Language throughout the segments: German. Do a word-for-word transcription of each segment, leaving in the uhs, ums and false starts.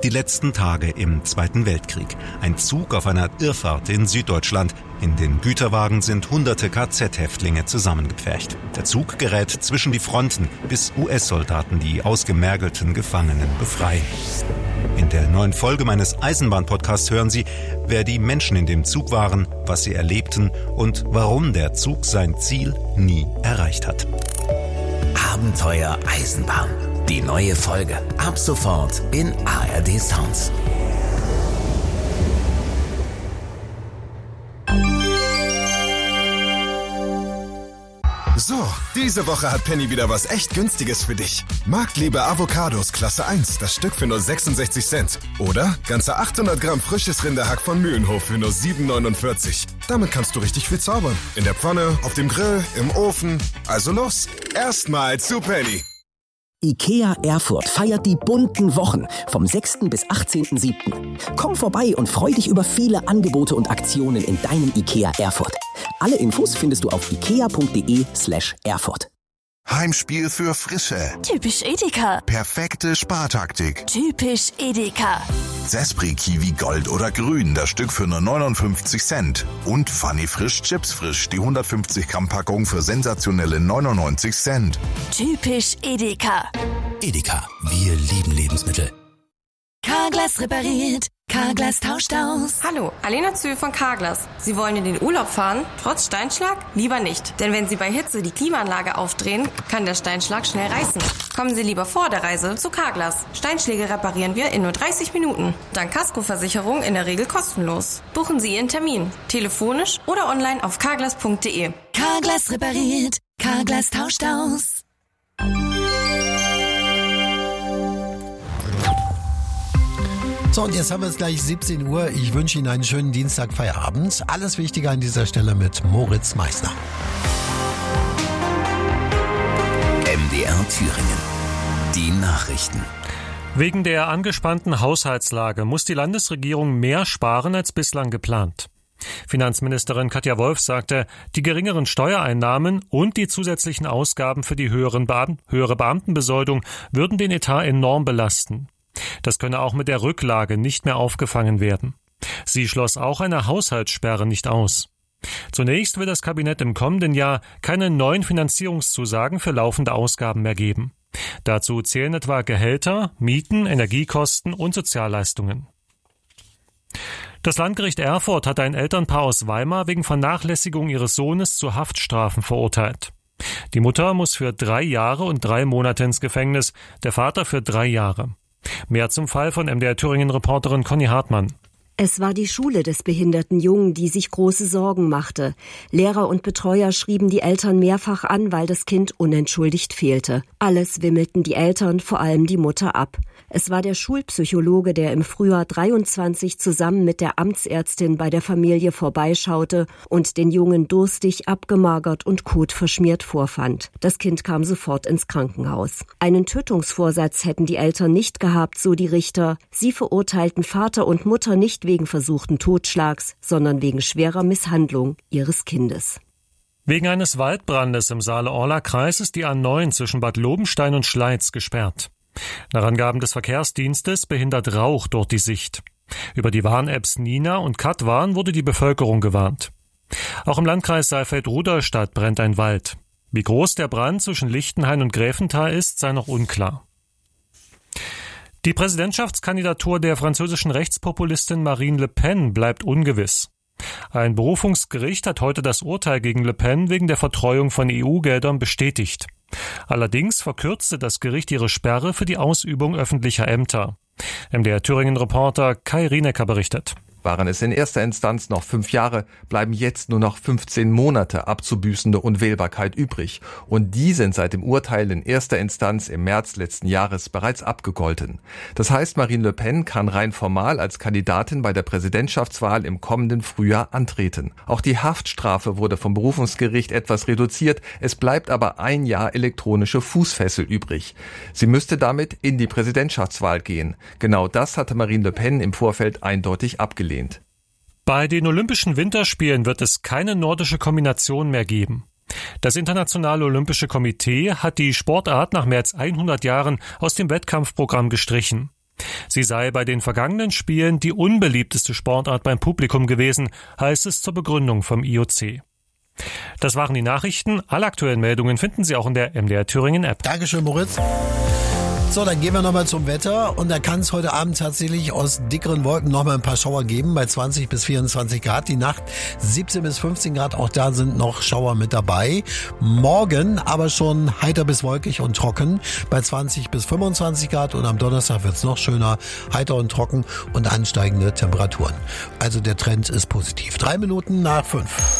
Die letzten Tage im Zweiten Weltkrieg. Ein Zug auf einer Irrfahrt in Süddeutschland. In den Güterwagen sind hunderte K Z-Häftlinge zusammengepfercht. Der Zug gerät zwischen die Fronten, bis U S-Soldaten die ausgemergelten Gefangenen befreien. In der neuen Folge meines Eisenbahn-Podcasts hören Sie, wer die Menschen in dem Zug waren, was sie erlebten und warum der Zug sein Ziel nie erreicht hat. Abenteuer Eisenbahn. Die neue Folge. Ab sofort in A R D Sounds. So, diese Woche hat Penny wieder was echt Günstiges für dich. Marktliebe Avocados Klasse eins, das Stück für nur sechsundsechzig Cent. Oder ganze achthundert Gramm frisches Rinderhack von Mühlenhof für nur sieben neunundvierzig. Damit kannst du richtig viel zaubern. In der Pfanne, auf dem Grill, im Ofen. Also los, erstmal zu Penny. IKEA Erfurt feiert die bunten Wochen vom sechsten bis achtzehnten siebten Komm vorbei und freu dich über viele Angebote und Aktionen in deinem IKEA Erfurt. Alle Infos findest du auf ikea.de slash Erfurt. Heimspiel für Frische. Typisch Edeka. Perfekte Spartaktik. Typisch Edeka. Zespri Kiwi Gold oder Grün, das Stück für nur neunundfünfzig Cent. Und Funny Frisch Chips Frisch, die hundertfünfzig Gramm Packung für sensationelle neunundneunzig Cent. Typisch Edeka. Edeka, wir lieben Lebensmittel. Carglass repariert. Carglass tauscht aus. Hallo, Alena Zühl von Carglass. Sie wollen in den Urlaub fahren, trotz Steinschlag? Lieber nicht. Denn wenn Sie bei Hitze die Klimaanlage aufdrehen, kann der Steinschlag schnell reißen. Kommen Sie lieber vor der Reise zu Carglass. Steinschläge reparieren wir in nur dreißig Minuten. Dank Kaskoversicherung in der Regel kostenlos. Buchen Sie Ihren Termin. Telefonisch oder online auf carglass punkt de. Carglass repariert. Carglass tauscht aus. So, und jetzt haben wir es gleich siebzehn Uhr. Ich wünsche Ihnen einen schönen Dienstag, Feierabend. Alles Wichtige an dieser Stelle mit Moritz Meissner. M D R Thüringen. Die Nachrichten. Wegen der angespannten Haushaltslage muss die Landesregierung mehr sparen als bislang geplant. Finanzministerin Katja Wolf sagte, die geringeren Steuereinnahmen und die zusätzlichen Ausgaben für die höheren Beam- höhere Beamtenbesoldung würden den Etat enorm belasten. Das könne auch mit der Rücklage nicht mehr aufgefangen werden. Sie schloss auch eine Haushaltssperre nicht aus. Zunächst will das Kabinett im kommenden Jahr keine neuen Finanzierungszusagen für laufende Ausgaben mehr geben. Dazu zählen etwa Gehälter, Mieten, Energiekosten und Sozialleistungen. Das Landgericht Erfurt hat ein Elternpaar aus Weimar wegen Vernachlässigung ihres Sohnes zu Haftstrafen verurteilt. Die Mutter muss für drei Jahre und drei Monate ins Gefängnis, der Vater für drei Jahre. Mehr zum Fall von M D R Thüringen-Reporterin Conny Hartmann. Es war die Schule des behinderten Jungen, die sich große Sorgen machte. Lehrer und Betreuer schrieben die Eltern mehrfach an, weil das Kind unentschuldigt fehlte. Alles wimmelten die Eltern, vor allem die Mutter, ab. Es war der Schulpsychologe, der im Frühjahr dreiundzwanzig zusammen mit der Amtsärztin bei der Familie vorbeischaute und den Jungen durstig, abgemagert und kotverschmiert vorfand. Das Kind kam sofort ins Krankenhaus. Einen Tötungsvorsatz hätten die Eltern nicht gehabt, so die Richter. Sie verurteilten Vater und Mutter nicht wegen versuchten Totschlags, sondern wegen schwerer Misshandlung ihres Kindes. Wegen eines Waldbrandes im Saale-Orla-Kreis ist die A neun zwischen Bad Lobenstein und Schleiz gesperrt. Nach Angaben des Verkehrsdienstes behindert Rauch dort die Sicht. Über die Warn-Apps Nina und Katwarn wurde die Bevölkerung gewarnt. Auch im Landkreis Saalfeld-Rudolstadt brennt ein Wald. Wie groß der Brand zwischen Lichtenhain und Gräfenthal ist, sei noch unklar. Die Präsidentschaftskandidatur der französischen Rechtspopulistin Marine Le Pen bleibt ungewiss. Ein Berufungsgericht hat heute das Urteil gegen Le Pen wegen der Vertreuung von E U-Geldern bestätigt. Allerdings verkürzte das Gericht ihre Sperre für die Ausübung öffentlicher Ämter. M D R Thüringen-Reporter Kai Rienecker berichtet. Waren es in erster Instanz noch fünf Jahre, bleiben jetzt nur noch fünfzehn Monate abzubüßende Unwählbarkeit übrig. Und die sind seit dem Urteil in erster Instanz im März letzten Jahres bereits abgegolten. Das heißt, Marine Le Pen kann rein formal als Kandidatin bei der Präsidentschaftswahl im kommenden Frühjahr antreten. Auch die Haftstrafe wurde vom Berufungsgericht etwas reduziert. Es bleibt aber ein Jahr elektronische Fußfessel übrig. Sie müsste damit in die Präsidentschaftswahl gehen. Genau das hatte Marine Le Pen im Vorfeld eindeutig abgelehnt. Bei den Olympischen Winterspielen wird es keine nordische Kombination mehr geben. Das Internationale Olympische Komitee hat die Sportart nach mehr als hundert Jahren aus dem Wettkampfprogramm gestrichen. Sie sei bei den vergangenen Spielen die unbeliebteste Sportart beim Publikum gewesen, heißt es zur Begründung vom I O C. Das waren die Nachrichten. Alle aktuellen Meldungen finden Sie auch in der M D R Thüringen App. Dankeschön, Moritz. So, dann gehen wir nochmal zum Wetter und da kann es heute Abend tatsächlich aus dickeren Wolken nochmal ein paar Schauer geben bei zwanzig bis vierundzwanzig Grad. Die Nacht siebzehn bis fünfzehn Grad, auch da sind noch Schauer mit dabei. Morgen aber schon heiter bis wolkig und trocken bei zwanzig bis fünfundzwanzig Grad und am Donnerstag wird's noch schöner, heiter und trocken und ansteigende Temperaturen. Also der Trend ist positiv. Drei Minuten nach fünf.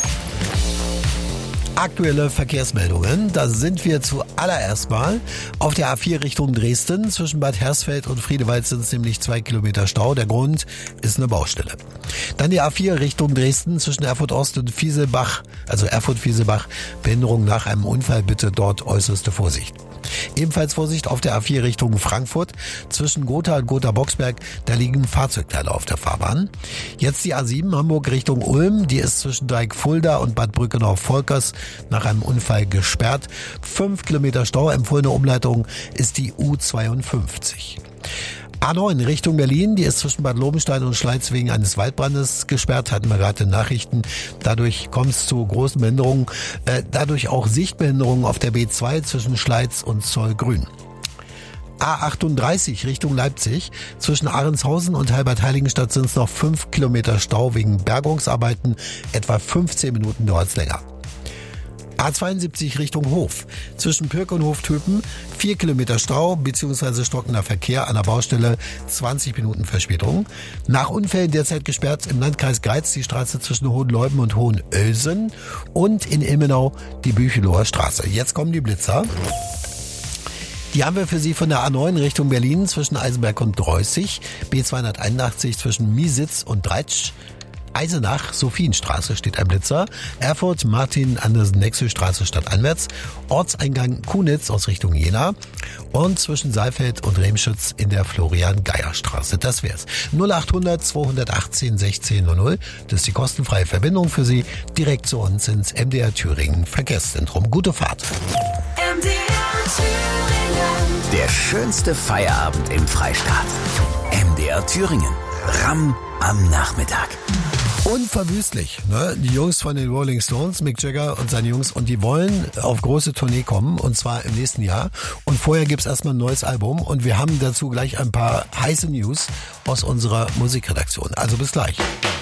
Aktuelle Verkehrsmeldungen. Da sind wir zuallererst mal auf der A vier Richtung Dresden. Zwischen Bad Hersfeld und Friedewald sind es nämlich zwei Kilometer Stau. Der Grund ist eine Baustelle. Dann die A vier Richtung Dresden zwischen Erfurt Ost und Fieselbach, also Erfurt-Fieselbach. Behinderung nach einem Unfall, bitte dort äußerste Vorsicht. Ebenfalls Vorsicht auf der A vier Richtung Frankfurt. Zwischen Gotha und Gotha-Boxberg, da liegen Fahrzeugteile auf der Fahrbahn. Jetzt die A sieben Hamburg Richtung Ulm. Die ist zwischen Dreieck-Fulda und Bad Brückenau-Volkers nach einem Unfall gesperrt. Fünf Kilometer Stau. Empfohlene Umleitung ist die U zweiundfünfzig. A neun Richtung Berlin, die ist zwischen Bad Lobenstein und Schleiz wegen eines Waldbrandes gesperrt, hatten wir gerade Nachrichten. Dadurch kommt es zu großen Behinderungen, äh, dadurch auch Sichtbehinderungen auf der B zwei zwischen Schleiz und Zollgrün. A achtunddreißig Richtung Leipzig, zwischen Ahrendshausen und Halbert-Heiligenstadt sind es noch fünf Kilometer Stau wegen Bergungsarbeiten, etwa fünfzehn Minuten dauert es länger. A zweiundsiebzig Richtung Hof. Zwischen Pirk und Hoftöpen vier Kilometer Stau bzw. stockender Verkehr an der Baustelle, zwanzig Minuten Verspätung. Nach Unfällen derzeit gesperrt im Landkreis Greiz die Straße zwischen Hohenleuben und Hohenölsen und in Ilmenau die Bücheloher Straße. Jetzt kommen die Blitzer. Die haben wir für Sie von der A neun Richtung Berlin zwischen Eisenberg und Dreußig, B zweihunderteinundachtzig zwischen Miesitz und Dreitsch, Eisenach, Sophienstraße steht ein Blitzer, Erfurt, Martin, Andersen-Nexö-Straße stadtanwärts, Ortseingang Kunitz aus Richtung Jena und zwischen Saalfeld und Remschütz in der Florian-Geier-Straße. Das wär's. null achthundert zweihundertachtzehn sechzehn null null, das ist die kostenfreie Verbindung für Sie direkt zu uns ins M D R Thüringen Verkehrszentrum. Gute Fahrt. M D R Thüringen. Der schönste Feierabend im Freistaat. M D R Thüringen. Ram am Nachmittag. Unverwüstlich, ne? Die Jungs von den Rolling Stones, Mick Jagger und seine Jungs, und die wollen auf große Tournee kommen, und zwar im nächsten Jahr. Und vorher gibt's erstmal ein neues Album und wir haben dazu gleich ein paar heiße News aus unserer Musikredaktion. Also bis gleich.